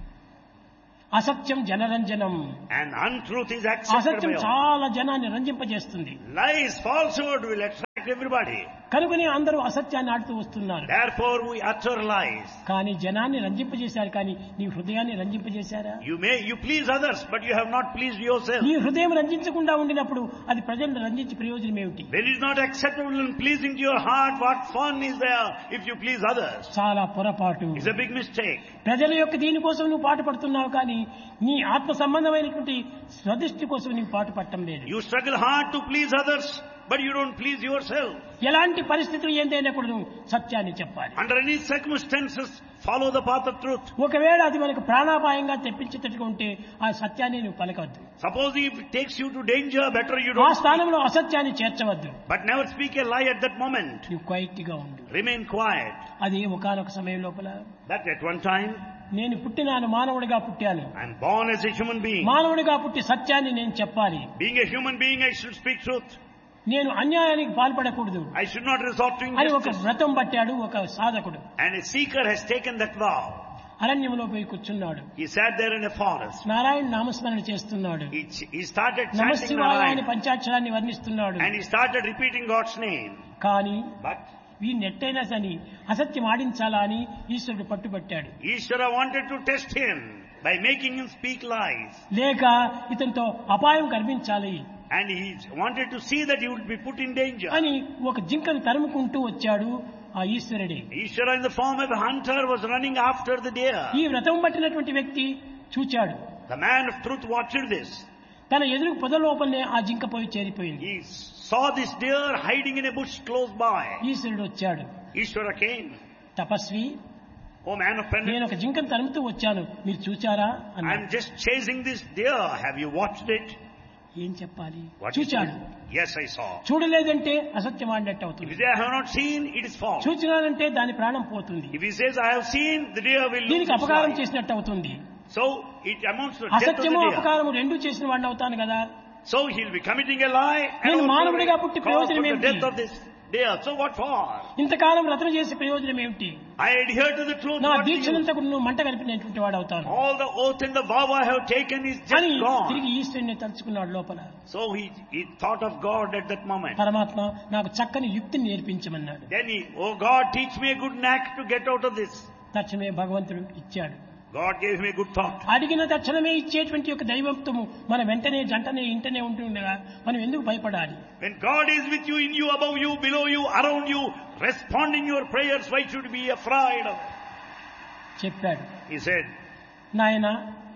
అసత్యం జనరంజనం. And untruth is accepted అసత్యం by all. చాలా జనాన్ని రంజింపజేస్తుంది. Lies, falsehood will attract everybody. కనుకనే అందరూ అసత్యాన్ని ఆడుతూ వస్తున్నారు. Therefore we utter lies. కానీ జనాన్ని రంజింపజేశారు, కానీ నీ హృదయాన్ని రంజింపజేశారా? You may, you please others, but you have not pleased yourself. నీ హృదయం రంజించకుండా ఉండినప్పుడు అది ప్రజలను రంజించి ప్రయోజనం ఏమిటి? When it is not acceptable and pleasing to your heart, what fun is there if you please others? చాలా పొరపాటు. It's a big mistake. ప్రజల యొక్క దీనికోసం నువ్వు పాటు పడుతున్నావు, కానీ నీ ఆత్మ సంబంధమైనటువంటి స్వదృష్టి కోసం నీవు పాటు పడటం లేదు. You struggle hard to please others, but you don't please yourself. ఎలాంటి పరిస్థితులు ఏందైనా కూడా నువ్వు సత్యాన్ని చెప్పాలి. Under any circumstances, follow the path of truth. ఒకవేళ అది మనకు ప్రాణాపాయంగా తెప్పించేటట్టుగా ఉంటే ఆ సత్యాన్ని నువ్వు పలకవద్దు. Suppose if it takes you to danger, better you ఆ don't speak. స్థానంలో అసత్యాన్ని చేర్చవద్దు. But never speak a lie at that moment. నువ్వు క్వైట్ గా ఉండు. Remain quiet. అది ఒకానొక సమయం లోపల That at one time, నేను పుట్టినాను, మానవుడిగా పుట్టాను. I am born as a human being. మానవుడిగా పుట్టి సత్యాన్ని నేను చెప్పాలి. Being a human being, I should speak truth. నేను అన్యాయానికి పాల్పడకూడదు I should not resort to అని ఒక injustice. వ్రతం పట్టాడు ఒక సాధకుడు. And a seeker has taken that vow. అరణ్యంలో పోయి కూర్చున్నాడు. He sat there in a forest. Narayana నామస్మరణ చేస్తున్నాడు. He, he started chanting నమశివాయ అని Narayana. పంచాక్షరాన్ని వర్ణిస్తున్నాడు. And he started repeating God's name. కానీ But వీడిని ఎట్టయినా సని అసత్యం ఆడించాలా అని ఈశ్వరుడు పట్టుబట్టాడు. Ishvara wanted to test him by making him speak lies. లేక ఇతనితో అపాయం కనిపించాలి And he wanted to see that he would be put in danger. అని ఒక జింకను తరుముకుంటూ వచ్చాడు ఆ ఈశ్వరుడే. Ishvara in the form of a hunter was running after the deer. ఈ వ్రతం పట్టినటువంటి వ్యక్తి చూచాడు. The man of truth watched this. తన ఎదురు పొద లోపలనే ఆ జింక పోయి చేరిపోయింది. He saw this deer hiding in a bush close by. ఈశ్వరుడు వచ్చాడు. Ishvara came. Tapasvi, Oh man of నేను penance, ఒక జింకను తరుముతూ వచ్చాను, మీరు చూచారా అన్నాడు. I'm just chasing this deer. Have you watched it? ఏం చెప్పాలి? What is చూచాడు. it? Yes, I saw. చూడలేదంటే అసత్యం ఆడినట్టు If అవుతుంది. he says I have not seen, it is false. చూచినానంటే దాని ప్రాణం పోతుంది. If he says I have seen, the deer will lose దీనికి its అపకారం life. చేసినట్టు అవుతుంది. So it amounts to death of the అసత్యము deer. అపకారము రెండు చేసిన వాడిని అవుతాను కదా. So he'll be committing a lie and నేను also మానవుడిగా పుట్టి cause for ప్రయోజనం the ఏమిటి? death of this deer. So what for? ఇంతకాలం రచన చేసే ప్రయోజనం ఏమిటి? I adhere to the truth. నా What do you- దీక్షనంతా కూడా నువ్వు మంట కలిపినటువంటి వాడు అవుతాను All the oath and the vow I have taken is just అని gone. తిరిగి ఈశ్వరుని తలుచుకున్నాడు లోపల. So he, he thought of God at that moment. పరమాత్మ నాకు చక్కని యుక్తిని నేర్పించమన్నాడు. Then he, oh God, teach me a good knack to get out of this. తక్షణమే భగవంతుడు ఇచ్చాడు. God gave me a good thought. అడిగిన తక్షణమే ఇచ్చేటువంటి ఒక దైవత్వము మన వెంటనే జంటనే ఇంటనే ఉంటుండగా మనం ఎందుకు భయపడాలి? When God is with you, in you, above you, below you, around you, responding your prayers, why should you be afraid of? చెప్పాడు. He said, నాయన,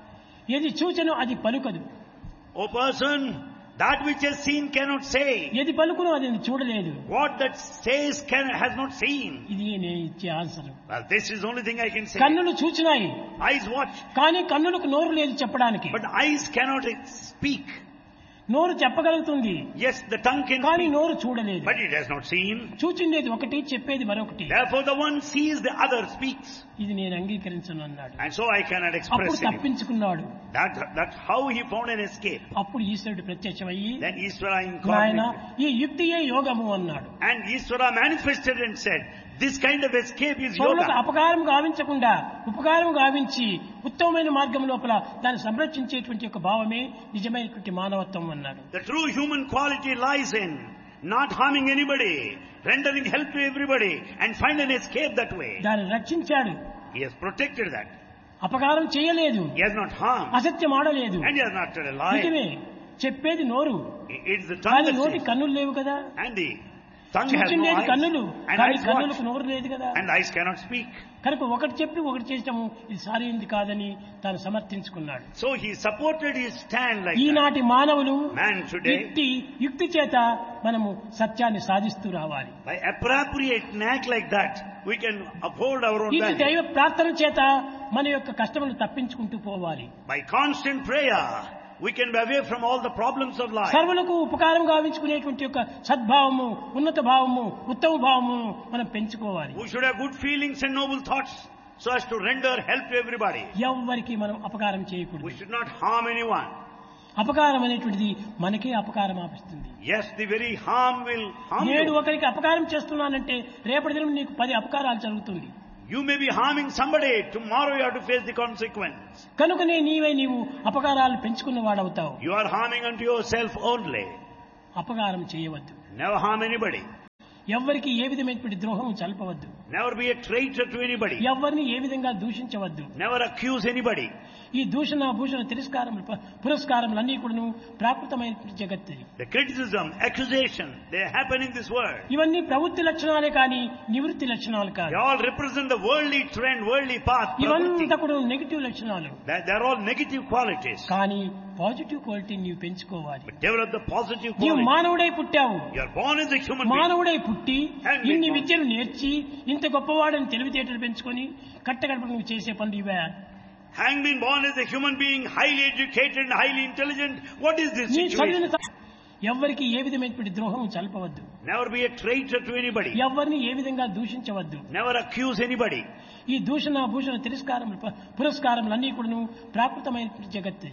ఏది చూచెనో అది పలుకదు, O person, that which has seen cannot say. ఏది పలుకునో అది చూడలేదు. What that says can, has not seen. ఇది నేను ఇచ్చే answer. Well, this is the only thing I can say. కన్నులు చూచినాయి, Eyes watch, కానీ కన్నులకు నోరు లేదు చెప్పడానికి. but eyes cannot speak. నోరు చెప్పగలుగుతుంది, Yes, the tongue can కానీ speak, నోరు చూడలేదు. but it has not seen. చూచిండేది ఒకటి, చెప్పేది మరొకటి. Therefore, the one sees, the other speaks. ఇది నేను అంగీకరించను అన్నాడు. And so I cannot అప్పుడు express it. తప్పించుకున్నాడు. That, that's how he found an escape. అప్పుడు ఈశ్వరుడు ప్రత్యక్షమయ్యి, Then Ishvara నాయన incarnated. ఈ యుక్తియే యోగము అన్నాడు. And Ishvara manifested and said, this kind of escape is పరులకు yoga. అపకారం గావించకుండా ఉపకారం గావించి ఉత్తమమైన మార్గం లోపల దాన్ని సంరక్షించేటువంటి ఒక భావమే నిజమైనటువంటి మానవత్వం అన్నాడు. The true human quality lies in not harming anybody, rendering help to everybody, and find an escape that way. దాన్ని రక్షించాడు. He has protected that. అపకారం చేయలేదు, He has not harmed, అసత్యం ఆడలేదు. and he has not told a lie. నిజమే, చెప్పేది నోరు, It's the tongue కానీ that నోటి says, కన్నులు లేవు కదా. and the tongue has no చూచిండేది eyes, కన్నులు, and కానీ eyes కన్నులకు watch, నోరు లేదు కదా. and eyes cannot speak. కనుక ఒకటి చెప్పి ఒకటి చేయటము ఇది సరైనది కాదని తాను సమర్థించుకున్నాడు. So he supported his stand like that. ఈనాటి మానవులు Man today, యుక్తి యుక్తి చేత మనము సత్యాన్ని సాధిస్తూ రావాలి. by appropriate knack like that, we can uphold our own ఇది value. దైవ ప్రార్థన చేత మన యొక్క కష్టములు తప్పించుకుంటూ పోవాలి. By constant prayer, we can be away from all the problems of life. సర్వులకు ఉపకారం గావించుకునేటువంటి యొక్క సద్భావము, ఉన్నత భావము, ఉత్తమ భావము మనం పెంచుకోవాలి. We should have good feelings and noble thoughts so as to render help to everybody. ఎవ్వరికి మనం అపకారం We చేయకూడదు. should not harm anyone. అపకారం అనేటువంటిది మనకే అపకారం ఆపిస్తుంది. Yes, the very harm will harm నేడు you. ఒకరికి అపకారం చేస్తున్నానంటే రేపటి దినం నీకు పది అపకారాలు జరుగుతుంది. You may be harming somebody. Tomorrow you have to face the consequence. కనుకనే నీవే నీవు అపకారాలు పెంచుకున్న వాడవుతావు. You are harming unto yourself only. అపకారం చేయవద్దు. Never harm anybody. ఎవ్వరికి ఏ విధమైనటువంటి ద్రోహం చల్పవద్దు. Never be a traitor to anybody. ఎవరిని ఏ విధంగా దూషించవద్దు. Never accuse anybody. ఈ దూషణ భూషణ తిరస్కారములు పురస్కారములు అన్నీ కూడాను ప్రాకృతమైనటువంటి జగత్తు. The criticism, accusation, they happen in this world. ఇవన్నీ ప్రవృత్తి లక్షణాలే కానీ నివృత్తి లక్షణాలు కాదు. They all represent the worldly trend, worldly path. ఇవంతా కూడా నెగటివ్ లక్షణాలు. They are all negative qualities. కానీ పాజిటివ్ క్వాలిటీ నీవు పెంచుకోవాలి. But develop the positive నీవు quality. మానవుడై పుట్టావు. You are born as a human being. మానవుడై పుట్టి And ఇన్ని become- విద్యలు నేర్చి ఇంత గొప్పవాడని తెలివితేటలు పెంచుకొని కట్టగడప నువ్వు చేసే పనులు ఇవే. Having been born as a human being, highly educated and highly intelligent, what is this నీ చదివిన situation? ఎవ్వరికి ఏ విధమైనటువంటి ద్రోహం చల్పవద్దు. Never be a traitor to anybody. ఎవరిని ఏ విధంగా దూషించవద్దు. Never accuse anybody. ఈ దూషణ భూషణ తిరస్కారములు పురస్కారములు అన్నీ కూడాను ప్రాకృతమైనటువంటి జగత్తు.